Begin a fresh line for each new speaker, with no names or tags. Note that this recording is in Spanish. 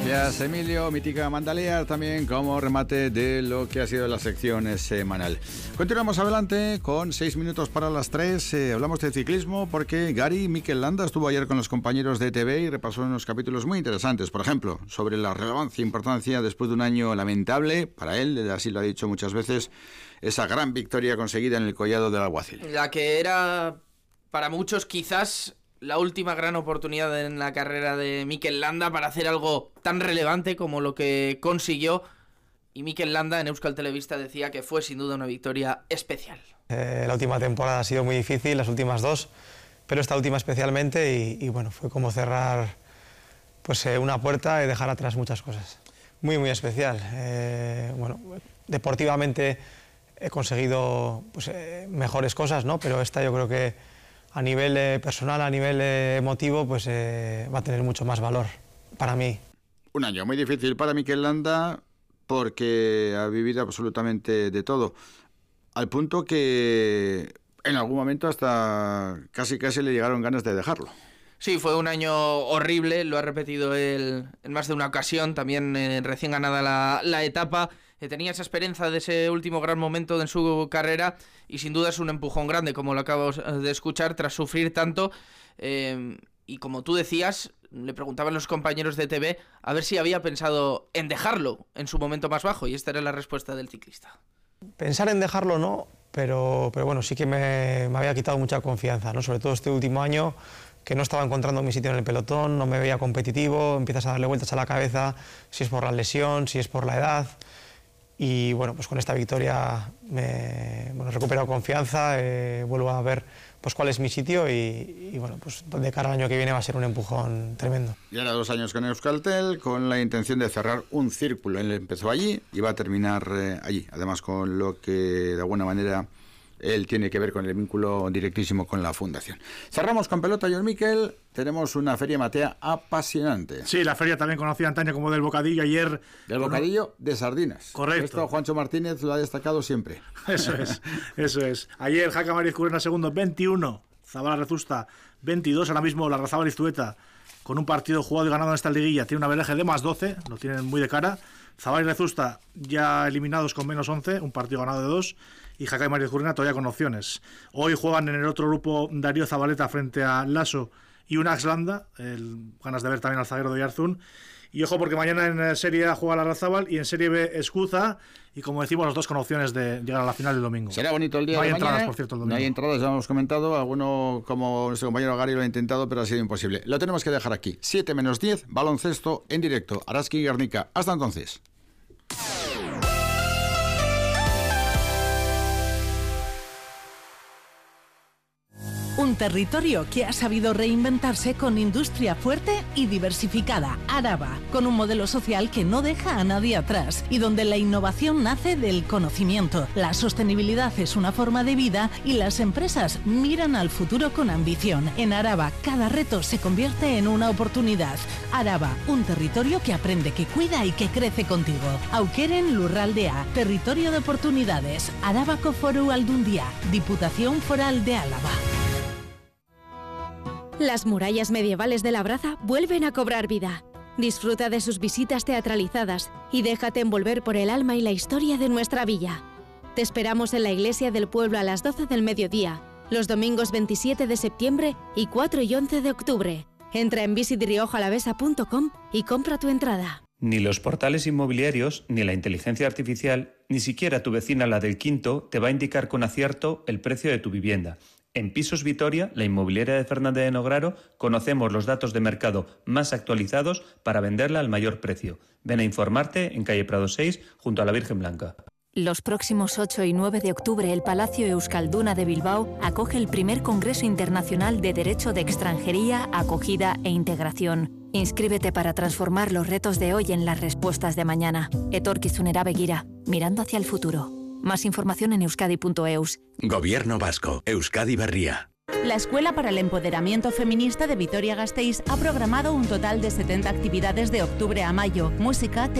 Gracias, Emilio. Mítica Mandalear también como remate de lo que ha sido la sección semanal. Continuamos adelante con 6 minutos para las 3. Hablamos de ciclismo porque Gary Mikel Landa estuvo ayer con los compañeros de TV y repasó unos capítulos muy interesantes. Por ejemplo, sobre la relevancia e importancia después de un año lamentable para él, así lo ha dicho muchas veces, esa gran victoria conseguida en el Collado del Alguacil.
La que era para muchos quizás la última gran oportunidad en la carrera de Mikel Landa para hacer algo tan relevante como lo que consiguió. Y Mikel Landa en Euskal Telebista decía que fue sin duda una victoria especial.
La última temporada ha sido muy difícil, las últimas dos, pero esta última especialmente y bueno, fue como cerrar pues, una puerta y dejar atrás muchas cosas. Muy, muy especial. Bueno, deportivamente he conseguido pues, mejores cosas, ¿no? Pero esta yo creo que a nivel personal, a nivel emotivo, pues va a tener mucho más valor para mí.
Un año muy difícil para Mikel Landa porque ha vivido absolutamente de todo, al punto que en algún momento hasta casi le llegaron ganas de dejarlo.
Sí, fue un año horrible, lo ha repetido él en más de una ocasión, también recién ganada la etapa. Tenía esa esperanza de ese último gran momento en su carrera y sin duda es un empujón grande, como lo acabo de escuchar, tras sufrir tanto. Y como tú decías, le preguntaban los compañeros de TV a ver si había pensado en dejarlo en su momento más bajo, y esta era la respuesta del ciclista.
Pensar en dejarlo no, pero bueno, sí que me había quitado mucha confianza, ¿no? Sobre todo este último año, que no estaba encontrando mi sitio en el pelotón, no me veía competitivo, empiezas a darle vueltas a la cabeza, si es por la lesión, si es por la edad. Y bueno, pues con esta victoria he recuperado confianza, vuelvo a ver pues cuál es mi sitio y bueno, pues de cara al año que viene va a ser un empujón tremendo.
Y ahora 2 años con Euskaltel, con la intención de cerrar un círculo. Él empezó allí y va a terminar allí, además con lo que de alguna manera él tiene que ver con el vínculo directísimo con la fundación. Cerramos con pelota, Jon Mikel. Tenemos una feria matea apasionante.
Sí, la feria también conocida antaño como del Bocadillo. Ayer...
Del Bocadillo de sardinas.
Correcto.
Esto Juancho Martínez lo ha destacado siempre.
Eso es. Ayer Jaca Mariz Curena segundo, 21. Zabala Rezusta, 22. Ahora mismo la Razabal Iztueta, con un partido jugado y ganado en esta liguilla, tiene una averaje de más 12. Lo tienen muy de cara. Zabala y Rezusta ya eliminados con menos 11. Un partido ganado de 2. Y Jaca y Mariz Curena todavía con opciones. Hoy juegan en el otro grupo Darío Zabaleta frente a Lasso y un Axlanda, ganas de ver también al zaguero de Oyarzún. Y ojo porque mañana en Serie A juega la Razabal y en Serie B Escuza, y como decimos, los dos con opciones de llegar a la final el domingo.
Será bonito el día
de
mañana.
No hay entradas, por cierto, el domingo.
No hay entradas, ya hemos comentado. Alguno, como nuestro compañero Gary, lo ha intentado, pero ha sido imposible. Lo tenemos que dejar aquí. 7-10, baloncesto en directo. Araski y Guernica. Hasta entonces.
Un territorio que ha sabido reinventarse con industria fuerte y diversificada. Araba, con un modelo social que no deja a nadie atrás y donde la innovación nace del conocimiento. La sostenibilidad es una forma de vida y las empresas miran al futuro con ambición. En Araba, cada reto se convierte en una oportunidad. Araba, un territorio que aprende, que cuida y que crece contigo. Aukeren Lurraldea, territorio de oportunidades. Arabako Foru Aldundia, Diputación Foral de Álava.
Las murallas medievales de Labraza vuelven a cobrar vida. Disfruta de sus visitas teatralizadas y déjate envolver por el alma y la historia de nuestra villa. Te esperamos en la iglesia del pueblo a las 12 del mediodía, los domingos 27 de septiembre y 4 y 11 de octubre. Entra en visitriojalavesa.com y compra tu entrada.
Ni los portales inmobiliarios, ni la inteligencia artificial, ni siquiera tu vecina, la del Quinto, te va a indicar con acierto el precio de tu vivienda. En Pisos Vitoria, la inmobiliaria de Fernández de Nograro, conocemos los datos de mercado más actualizados para venderla al mayor precio. Ven a informarte en calle Prado 6, junto a la Virgen Blanca.
Los próximos 8 y 9 de octubre, el Palacio Euskalduna de Bilbao acoge el primer Congreso Internacional de Derecho de Extranjería, Acogida e Integración. Inscríbete para transformar los retos de hoy en las respuestas de mañana. Etorkizunera begira, mirando hacia el futuro. Más información en euskadi.eus.
Gobierno Vasco, Euskadi Berria.
La Escuela para el Empoderamiento Feminista de Vitoria-Gasteiz ha programado un total de 70 actividades de octubre a mayo. Música,